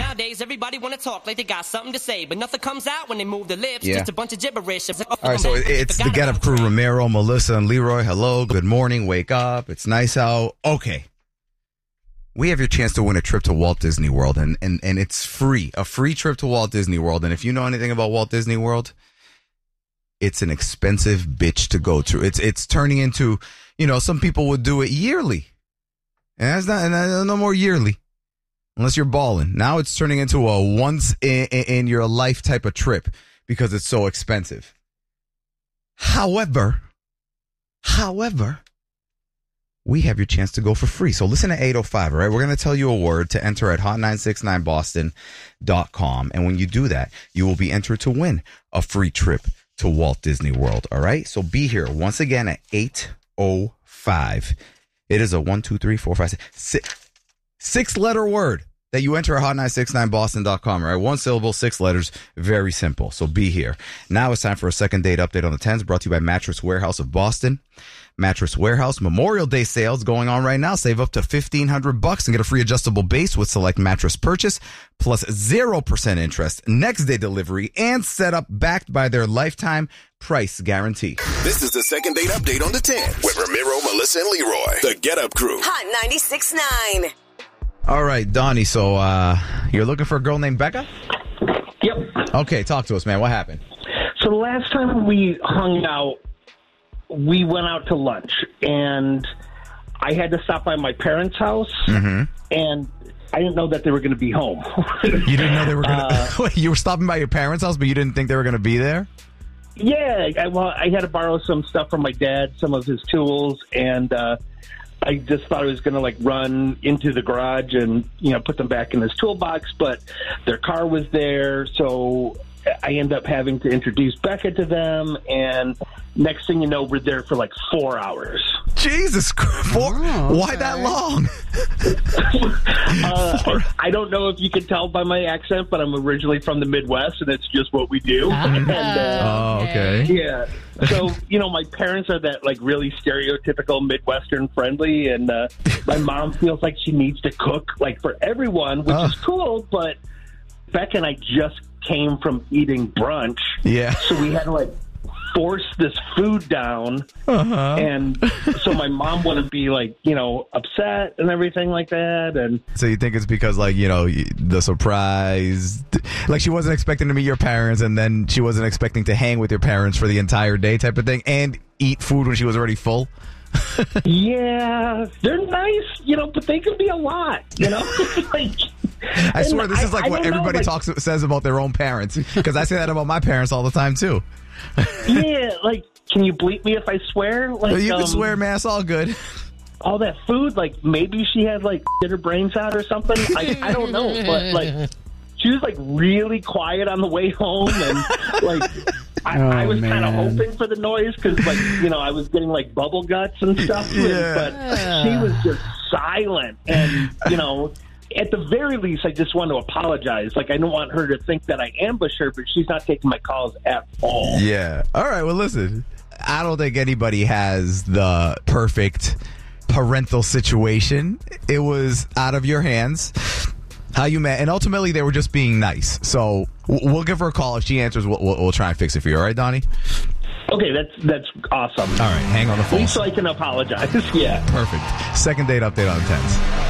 Nowadays, everybody want to talk like they got something to say, but nothing comes out when they move their lips. Yeah. Just a bunch of gibberish. All right, so it's the Get Up Crew, Ramiro, Melissa, and Leroy. Hello, good morning, wake up. It's nice out. Okay. We have your chance to win a trip to Walt Disney World, and it's free. A free trip to Walt Disney World. And if you know anything about Walt Disney World, it's an expensive bitch to go to. It's turning into, some people would do it yearly. And that's no more yearly. Unless you're balling. Now it's turning into a once in your life type of trip because it's so expensive. However, we have your chance to go for free. So listen to 805, all right? We're going to tell you a word to enter at hot969boston.com. And when you do that, you will be entered to win a free trip to Walt Disney World, all right? So be here once again at 805. It is a 1, 2, 3, 4, 5, 6 six-letter word that you enter at hot969boston.com, all right? One syllable, 6 letters, very simple. So be here. Now it's time for a second date update on the 10s, brought to you by Mattress Warehouse of Boston. Mattress Warehouse Memorial Day sales going on right now. Save up to $1,500 and get a free adjustable base with select mattress purchase, plus 0% interest, next day delivery, and setup backed by their lifetime price guarantee. This is the second date update on the 10s with Ramiro, Melissa, and Leroy. The Get Up Crew. Hot 96.9. All right, Donnie, so you're looking for a girl named Becca? Yep. Okay, talk to us, man. What happened? So the last time we hung out, we went out to lunch, and I had to stop by my parents' house, and I didn't know that they were going to be home. You didn't know they were going to... You were stopping by your parents' house, but you didn't think they were going to be there? Yeah, I had to borrow some stuff from my dad, some of his tools, and I just thought I was going to run into the garage and put them back in his toolbox, but their car was there, so I end up having to introduce Becca to them, and next thing you know, we're there for 4 hours. Jesus Christ. Why that long? I don't know if you can tell by my accent, but I'm originally from the Midwest, and it's just what we do. Okay. Yeah. So, my parents are that really stereotypical Midwestern friendly, and my mom feels like she needs to cook for everyone, which is cool, but Becca and I just came from eating brunch. Yeah. So we had to force this food down. And so my mom wouldn't be upset and everything like that. And so you think it's because the surprise, she wasn't expecting to meet your parents, and then she wasn't expecting to hang with your parents for the entire day type of thing and eat food when she was already full? Yeah, they're nice, but they can be a lot, I swear this is what everybody says about their own parents, because I say that about my parents all the time too. Yeah, can you bleep me if I swear? You can swear, man. It's all good. All that food, maybe she had get her brains out or something. I don't know, but she was really quiet on the way home, and I was kind of hoping for the noise because I was getting bubble guts and stuff, but she was just silent, and at the very least, I just want to apologize. I don't want her to think that I ambush her, but she's not taking my calls at all. Yeah. All right. Well, listen, I don't think anybody has the perfect parental situation. It was out of your hands how you met, and ultimately they were just being nice. So we'll give her a call. If she answers, we'll try and fix it for you. All right, Donnie? Okay, that's awesome. All right, hang on the phone. At least so I can apologize. Yeah. Perfect. Second date update on the 10s.